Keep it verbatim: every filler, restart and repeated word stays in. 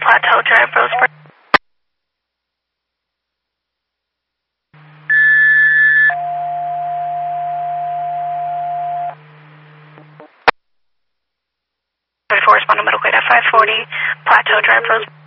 Plateau Drive, Roseburg. thirty-four, respond to middle grade at five forty, Plateau Drive, Roseburg.